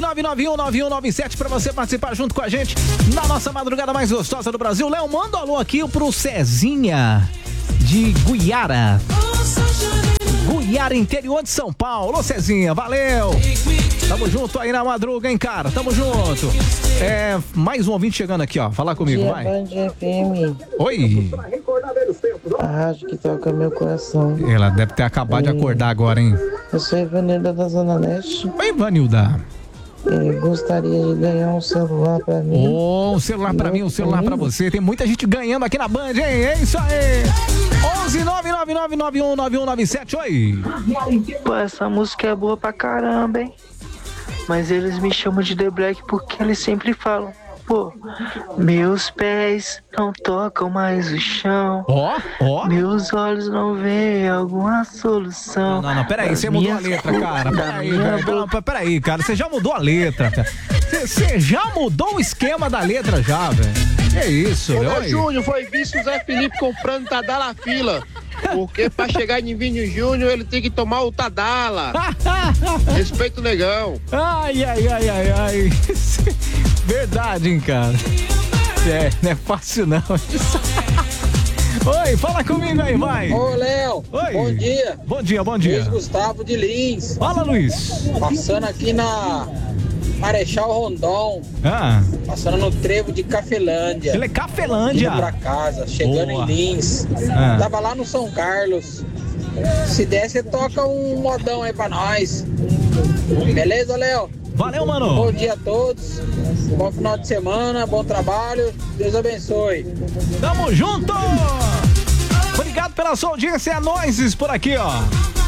999919197 pra você participar junto com a gente na nossa madrugada mais gostosa do Brasil. Léo, manda um alô aqui pro Cezinha de Guiara, interior de São Paulo. Ô Cezinha, valeu! Tamo junto aí na madruga, hein, cara? Tamo junto. Mais um ouvinte chegando aqui, ó. Falar comigo, vai. Band FM. Oi. A rádio que toca meu coração. Ela deve ter acabado de acordar agora, hein? Eu sou Ivanilda da Zona Leste. Oi, Ivanilda. Gostaria de ganhar um celular pra mim. Um celular pra mim, um celular pra você. Tem muita gente ganhando aqui na Band, hein? É isso aí. 11 Oi. Pô, essa música é boa pra caramba, hein? Mas eles me chamam de The Black porque eles sempre falam: pô, meus pés não tocam mais o chão. Meus olhos não veem alguma solução. Não, peraí, você mudou a letra, cara. Peraí, cara, você já mudou a letra, cara. Você já mudou o esquema da letra já, velho. Que isso, velho? Ô, Júnior, foi visto o Zé Felipe comprando Tadala fila. Porque pra chegar em Vinho Júnior, ele tem que tomar o Tadala. Respeito o negão. Ai. Verdade, hein, cara. Não é fácil não. Oi, fala comigo aí, vai. Ô, Léo. Oi. Bom dia. Bom dia. Luiz Gustavo de Lins. Fala, Luiz. Passando aqui na Marechal Rondon. Passando no trevo de Cafelândia. Ele é Cafelândia. Indo pra casa, chegando em Lins. Tava lá no São Carlos. Se der, você toca um modão aí pra nós. Beleza, Léo? Valeu, mano. Bom dia a todos. Bom final de semana, bom trabalho. Deus abençoe. Tamo junto! Obrigado pela sua audiência. É nóis por aqui, ó.